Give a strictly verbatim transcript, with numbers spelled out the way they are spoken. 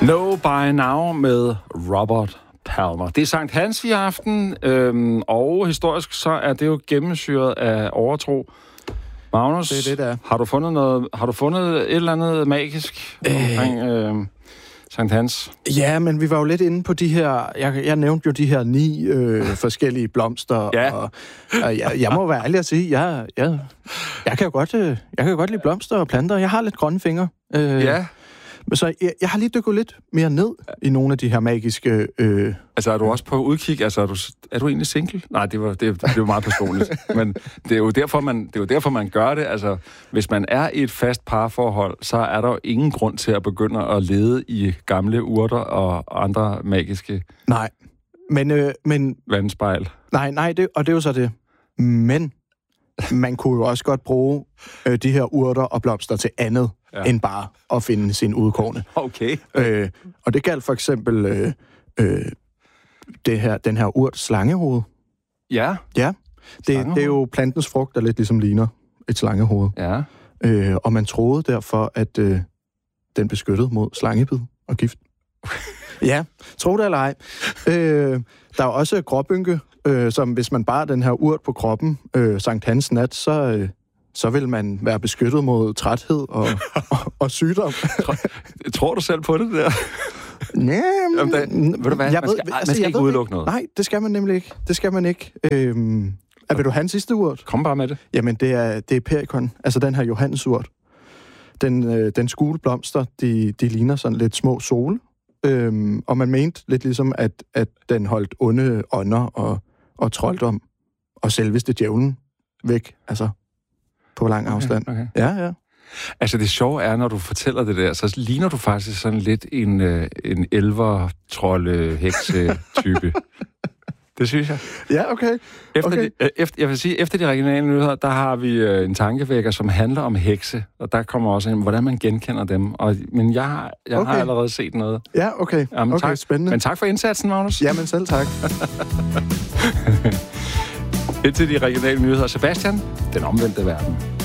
Know By Now med Robert Palmer. Det er Sankt Hans i aften, øhm, og historisk så er det jo gennemsyret af overtro. Magnus, det er det, der. Har du fundet noget? Har du fundet et eller andet magisk øh. omkring øh, Sankt Hans? Ja, men vi var jo lidt inde på de her. Jeg, jeg nævnte jo de her ni øh, forskellige blomster, ja. og, og jeg, jeg må være ærlig at sige, jeg, jeg, jeg kan jo godt, øh, jeg kan jo godt lide blomster og planter. Jeg har lidt grønne fingre. Øh, ja. Så jeg, jeg har lige dykket lidt mere ned i nogle af de her magiske... Øh... Altså, er du også på udkig? Altså, er du, er du egentlig single? Nej, det var, det, det var meget personligt. Men det er, jo derfor, man, det er jo derfor, man gør det. Altså, hvis man er i et fast parforhold, så er der jo ingen grund til at begynde at lede i gamle urter og andre magiske... Nej, men... Øh, men vandspejl. Nej, nej, det, og det er jo så det. Men man kunne jo også godt bruge øh, de her urter og blomster til andet, ja. End bare at finde sin udkårne. Okay. Øh, og det galt for eksempel øh, øh, det her, den her urt slangehoved. Ja. Ja. Det, det er jo plantens frugt, der lidt ligesom ligner et slangehoved. Ja. Øh, og man troede derfor, at øh, den beskyttede mod slangebid og gift. Ja, tro det eller ej. Øh, der er også gråbynke, øh, som hvis man bare den her urt på kroppen, øh, Sankt Hans nat, så... Øh, så vil man være beskyttet mod træthed og, og, og sygdom. Tror du selv på det der? Nej, men... Ved du hvad? Jeg man skal, ved, man altså, skal ikke udelukke ikke. noget. Nej, det skal man nemlig ikke. Det skal man ikke. Øhm, er, vil du have en sidste urt? Kom bare med det. Jamen, det er, det er perikon. Altså den her Johannesurt. Den, øh, den skule blomster, de, de ligner sådan lidt små sole. Øhm, og man mente lidt ligesom, at, at den holdt onde ånder og, og trolddom og selveste djævlen væk. Altså... på lang afstand. Okay, okay. Ja, ja. Altså, det sjove er, når du fortæller det der, så ligner du faktisk sådan lidt en, øh, en elver-trolde-hekse-type. Det synes jeg. Ja, okay. Efter okay. De, øh, efter, jeg vil sige, efter de regionale nyheder, der har vi øh, en tankevækker, som handler om hekse, og der kommer også ind, hvordan man genkender dem. Og, men jeg, har, jeg okay. har allerede set noget. Ja, okay. Jamen, okay, tak. Spændende. Men tak for indsatsen, Magnus. Jamen, selv tak. Indtil de regionale nyheder. Sebastian, den omvendte verden.